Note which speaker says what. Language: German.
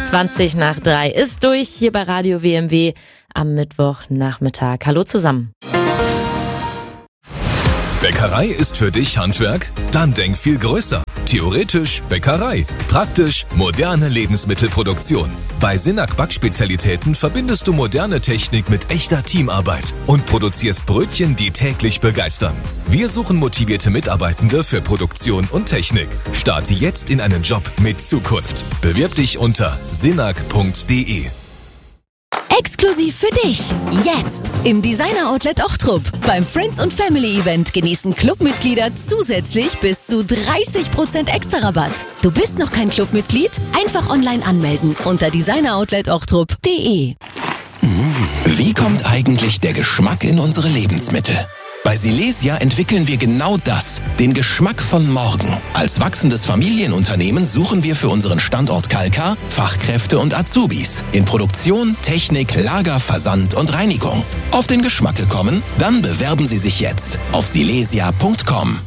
Speaker 1: 20:20 ist durch hier bei Radio WMW am Mittwochnachmittag. Hallo zusammen.
Speaker 2: Bäckerei ist für dich Handwerk? Dann denk viel größer. Theoretisch Bäckerei, praktisch moderne Lebensmittelproduktion. Bei Synack Backspezialitäten verbindest du moderne Technik mit echter Teamarbeit und produzierst Brötchen, die täglich begeistern. Wir suchen motivierte Mitarbeitende für Produktion und Technik. Starte jetzt in einen Job mit Zukunft. Bewirb dich unter synack.de.
Speaker 3: Exklusiv für dich. Jetzt im Designer Outlet Ochtrup. Beim Friends und Family Event genießen Clubmitglieder zusätzlich bis zu 30% extra Rabatt. Du bist noch kein Clubmitglied? Einfach online anmelden unter designeroutletochtrup.de.
Speaker 4: Wie kommt eigentlich der Geschmack in unsere Lebensmittel? Bei Silesia entwickeln wir genau das, den Geschmack von morgen. Als wachsendes Familienunternehmen suchen wir für unseren Standort Kalkar Fachkräfte und Azubis in Produktion, Technik, Lager, Versand und Reinigung. Auf den Geschmack gekommen? Dann bewerben Sie sich jetzt auf silesia.com.